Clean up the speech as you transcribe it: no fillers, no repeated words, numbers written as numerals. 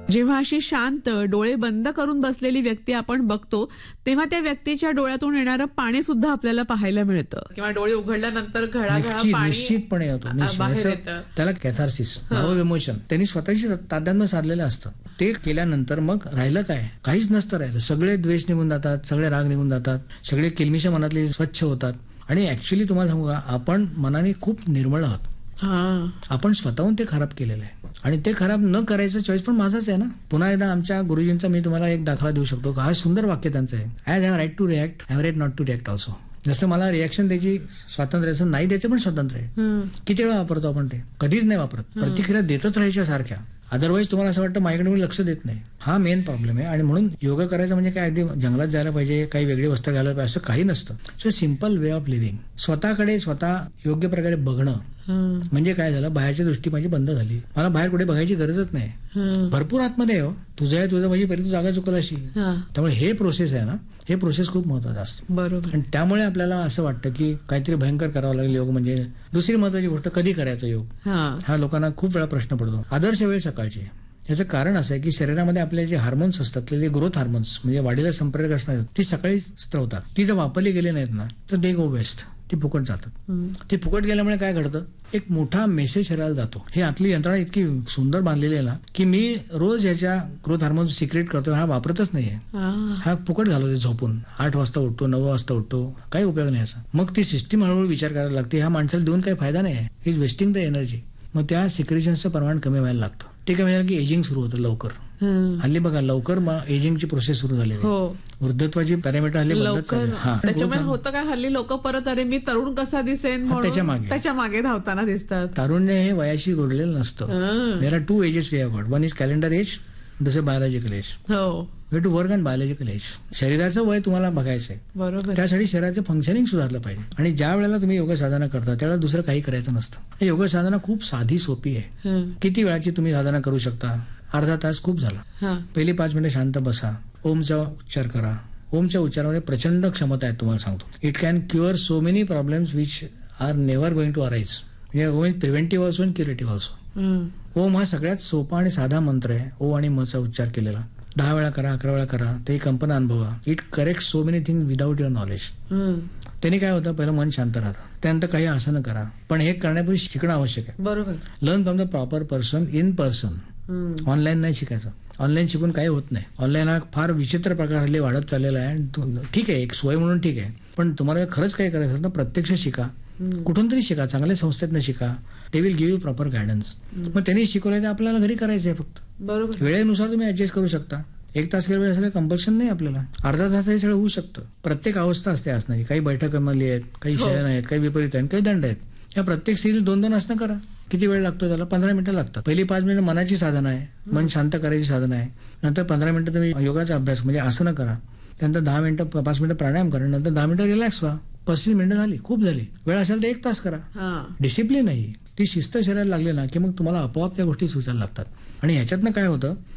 जेव्हा अशी शांत डोळे बंद करून बसलेली व्यक्ती आपण बघतो तेव्हा त्या व्यक्तीच्या डोळ्यातून येणारं पाणी सुद्धा आपल्याला पाहायला मिळतं किंवा डोळे उघडल्यानंतर घळाघळा पाणी निश्चितपणे होतो बाहेर येतं. त्याला कॅथार्सिस नाव इमोशन त्यांनी स्वतःशी तादात्म्य साधलेलं असतं. ते केल्यानंतर मग राहिलं काय? काहीच नसतं राहिलं. सगळे द्वेष निघून जातात, सगळे राग निघून जातात, सगळे किलमिशा मनातले स्वच्छ होतात. आणि ऍक्च्युली तुम्हाला सांगू का, आपण मनाने खूप निर्मळ आहोत. आपण स्वतःहून ते खराब केलेलं आहे आणि ते खराब न करायचं चॉईस पण माझाच आहे ना. पुन्हा एकदा आमच्या गुरुजींचा मी तुम्हाला एक दाखला देऊ शकतो. हा सुंदर वाक्य त्यांचं आहे, as have right to react have right not to react also. जसं मला रिॲक्शन द्यायची स्वातंत्र्य असं नाही द्यायचं पण स्वातंत्र्य आहे. किती वेळा वापरतो आपण ते? कधीच नाही वापरत. प्रतिक्रिया देतच राहायच्या सारख्या. अदरवाईज तुम्हाला असं वाटतं माझ्याकडे मी लक्ष देत नाही. हा मेन प्रॉब्लेम आहे. आणि म्हणून योगा करायचं म्हणजे काय अगदी जंगलात जायला पाहिजे, काही वेगळी वस्त्र घालायला पाहिजे असं काही नसतं. It's a simple way of living. स्वतःकडे स्वतः योग्य प्रकारे बघणं म्हणजे काय झालं, बाहेरची दृष्टी माझी बंद झाली. मला बाहेर कुठे बघायची गरजच नाही. भरपूर आतमध्ये हो तुझं आहे तुझं म्हणजे पहिली तू जागा चुकल अशी. त्यामुळे हे प्रोसेस आहे ना, हे प्रोसेस खूप महत्वाचं असतं. बरोबर. आणि त्यामुळे आपल्याला असं वाटतं की काहीतरी भयंकर करावं लागेल योग. म्हणजे दुसरी महत्वाची गोष्ट, कधी करायचा योग हा लोकांना खूप वेळा प्रश्न पडतो. आदर्श वेळ सकाळची. याचं कारण असं आहे की शरीरामध्ये आपले जे हार्मोन्स असतात, ते ग्रोथ हार्मोन्स म्हणजे वाढीला संपर्क असणार, ती सकाळी स्त्रवतात. ती जर वापरली गेली नाहीत ना तर दे गो वेस्ट. ती फुकट जातात. ती फुकट गेल्यामुळे काय घडतं, एक मोठा मेसेज शरीराला जातो. हे आतली यंत्रणा इतकी सुंदर बांधलेली आहे ना की मी रोज याच्या ग्रोथ हार्मोन सिक्रेट करतो, हा वापरतच नाहीये. हा फुकट घालवतो झोपून. 8 वाजता उठतो, 9 वाजता उठतो, काही उपयोग नाही याचा. मग ती सिस्टीम हळूहळू विचार करायला लागते, ह्या माणसाला देऊन काही फायदा नाही आहे, इज वेस्टिंग द एनर्जी. मग त्या सिक्रेशनचं प्रमाण कमी व्हायला लागतं. ते काय म्हणजे की एजिंग सुरू होतं लवकर. हल्ली बघा लवकर एजिंगची प्रोसेस सुरू झाली आहे. वृद्धत्वाची पॅरामीटर हल्ली त्याच्यामुळे होतं काय, हल्ली लोक परत अरे मी तरुण कसा दिसेन त्याच्या मागे धावताना दिसतात. तारुण्य हे वयाशी जोडलेलं नसतं. There are 2 edges we have got. One is calendar age, दुसरं biological age. Way to work on biological age. शरीराचं वय तुम्हाला बघायचंय. बरोबर. त्यासाठी शरीराचं फंक्शनिंग सुधारलं पाहिजे. आणि ज्या वेळेला तुम्ही योग साधना करता त्यावेळेला दुसरं काही करायचं नसतं. योग साधना खूप साधी सोपी आहे. किती वेळाची तुम्ही साधना करू शकता? अर्धा तास खूप झाला. पहिली 5 मिनिटं शांत बसा, ओमचा उच्चार करा. ओमच्या उच्चारामध्ये प्रचंड क्षमता आहे तुम्हाला सांगतो. It can cure so many problems which are never going to arise. म्हणजे ओम is preventive also and curative also. ओम हा सगळ्यात सोपा आणि साधा मंत्र आहे. ओ आणि मचा उच्चार केलेला 10 वेळा करा, 11 वेळा करा, ते कंपना अनुभवा. It correct so many thing without your knowledge. त्याने काय होतं, पहिलं मन शांत राहतं, त्यानंतर काही आसनं करा. पण हे करण्यापूर्वी शिकणं आवश्यक आहे. बरोबर. Learn from the proper person in person. Online नाही शिकायचं. ऑनलाईन शिकून काही होत नाही. ऑनलाईन हा फार विचित्र प्रकार हल्ली वाढत चाललेला आहे. ठीक आहे, एक सोय म्हणून ठीक आहे, पण तुम्हाला खरंच काय करायचं तर प्रत्यक्ष शिका. कुठून तरी शिका, चांगल्या संस्थेतनं शिका. ते will give you proper guidance. मग त्यांनी शिकवलंय ते आपल्याला घरी करायचं आहे फक्त. बरोबर. वेळेनुसार तुम्ही ऍडजस्ट करू शकता. 1 तास केलं असं कंपल्शन नाही आपल्याला. अर्धा तास हे सगळं होऊ शकतं. प्रत्येक अवस्था असते असण्याची. काही बैठकांमधली आहेत, काही शयन आहेत, काही विपरीत आहेत, काही दंड आहेत. या प्रत्येक स्थितीत 2-2 आसनं करा. किती वेळ लागतो त्याला? 15 मिनिटं लागतात. पहिली 5 मिनिटं मनाची साधना आहे, मन शांत करायची साधना आहे. नंतर 15 मिनिटं तुम्ही योगाचा अभ्यास म्हणजे आसनं करा. त्यानंतर 5 मिनिटं प्राणायाम करा. नंतर 10 मिनिटं रिलॅक्स व्हा. 35 मिनिटं झाली, खूप झाली. वेळ असेल तर 1 तास करा. डिसिप्लिन नाही, ती शिस्त शरीराला लागली ना की मग तुम्हाला आपोआप त्या गोष्टी सुचायला लागतात. आणि ह्याच्यातनं काय होतं,